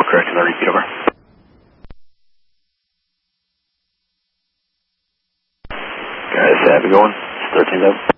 correct, and I repeat over. Guys, have it going. 13 up.